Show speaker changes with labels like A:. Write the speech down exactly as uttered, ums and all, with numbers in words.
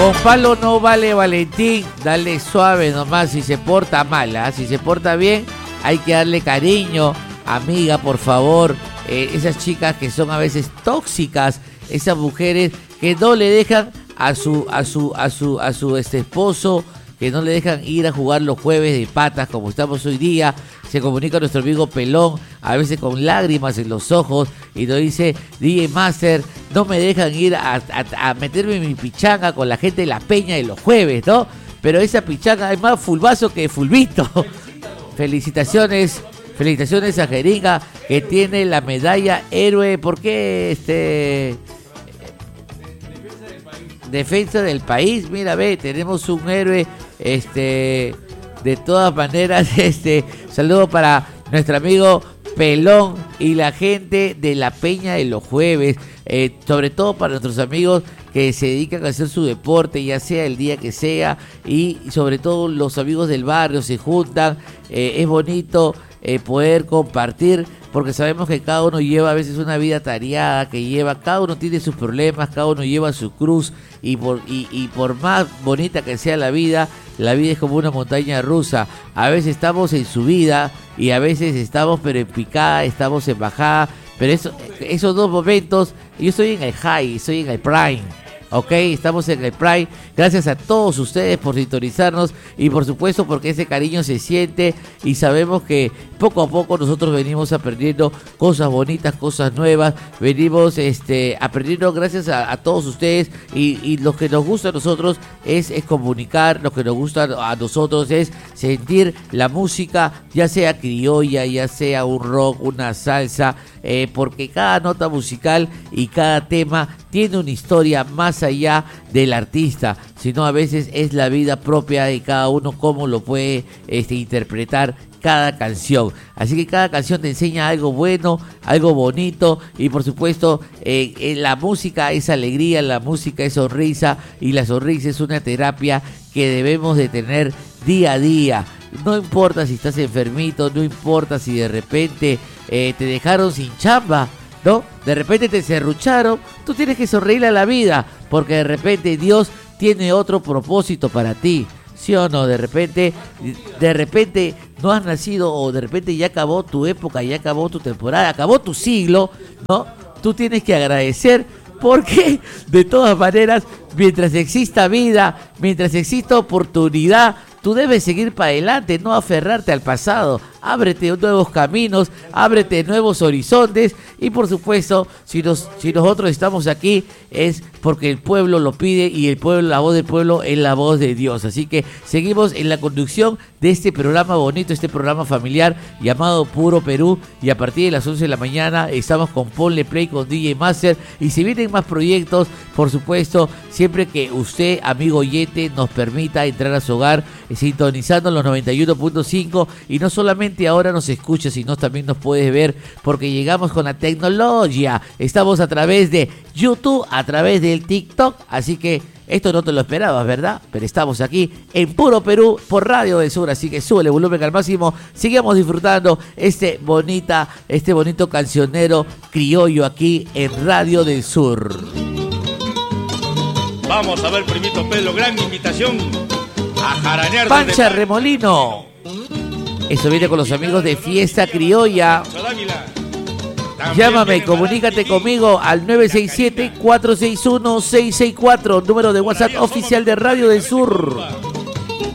A: Con palo no vale Valentín, dale suave nomás si se porta mal, ¿eh? Si se porta bien, hay que darle cariño. Amiga, por favor, eh, esas chicas que son a veces tóxicas, esas mujeres que no le dejan a su, a su, a su, a su este esposo, que no le dejan ir a jugar los jueves de patas como estamos hoy día. Se comunica nuestro amigo Pelón, a veces con lágrimas en los ojos, y nos dice: D J Master, no me dejan ir a, a, a meterme en mi pichanga con la gente de la Peña de los jueves, ¿no? Pero esa pichanga es más fulbazo que fulbito. Felicitaciones, felicitaciones a Jeringa, que tiene la medalla héroe. ¿Por qué este...? Defensa del país, mira, ve, tenemos un héroe, este, de todas maneras, este, saludo para nuestro amigo Pelón y la gente de la Peña de los jueves, eh, sobre todo para nuestros amigos que se dedican a hacer su deporte, ya sea el día que sea, y sobre todo los amigos del barrio se juntan, eh, es bonito eh, poder compartir, porque sabemos que cada uno lleva a veces una vida tareada, que lleva, cada uno tiene sus problemas, cada uno lleva su cruz, y por, y, y por más bonita que sea la vida, la vida es como una montaña rusa. A veces estamos en subida y a veces estamos pero en picada, estamos en bajada, pero eso, esos dos momentos, yo estoy en el high, estoy en el prime. Ok, estamos en el Pride. Gracias a todos ustedes por sintonizarnos y por supuesto porque ese cariño se siente, y sabemos que poco a poco nosotros venimos aprendiendo cosas bonitas, cosas nuevas, venimos este, aprendiendo gracias a, a todos ustedes, y, y lo que nos gusta a nosotros es, es comunicar, lo que nos gusta a nosotros es sentir la música, ya sea criolla, ya sea un rock, una salsa, eh, porque cada nota musical y cada tema tiene una historia más allá del artista, sino a veces es la vida propia de cada uno, cómo lo puede este, interpretar cada canción. Así que cada canción te enseña algo bueno, algo bonito, y por supuesto eh, eh, la música es alegría, la música es sonrisa, y la sonrisa es una terapia que debemos de tener día a día. No importa si estás enfermito, no importa si de repente eh, te dejaron sin chamba, ¿no? De repente te serrucharon, tú tienes que sonreír a la vida, porque de repente Dios tiene otro propósito para ti, ¿sí o no? De repente, de repente no has nacido, o de repente ya acabó tu época, ya acabó tu temporada, acabó tu siglo, ¿no? Tú tienes que agradecer, porque de todas maneras, mientras exista vida, mientras exista oportunidad, tú debes seguir para adelante, no aferrarte al pasado. Ábrete nuevos caminos, ábrete nuevos horizontes, y por supuesto, si, nos, si nosotros estamos aquí es porque el pueblo lo pide, y el pueblo, la voz del pueblo es la voz de Dios. Así que seguimos en la conducción de este programa bonito, este programa familiar llamado Puro Perú, y a partir de las once de la mañana estamos con Ponle Play con D J Master, y si vienen más proyectos, por supuesto, siempre que usted, amigo oyente, nos permita entrar a su hogar, sintonizando los noventa y uno punto cinco, y no solamente ahora nos escucha, sino también nos puedes ver, porque llegamos con la tecnología. Estamos a través de YouTube, a través del TikTok, así que esto no te lo esperabas, ¿verdad? Pero estamos aquí en Puro Perú por Radio del Sur, así que sube el volumen al máximo. Sigamos disfrutando este bonita, este bonito cancionero criollo aquí en Radio del Sur.
B: Vamos a ver, primito Pedro, gran invitación a jaranear.
A: Pancha Remolino. Eso viene con los amigos de Fiesta Criolla. Llámame, comunícate conmigo al nueve seis siete, cuatro seis uno, seis seis cuatro, número de WhatsApp oficial de Radio del Sur.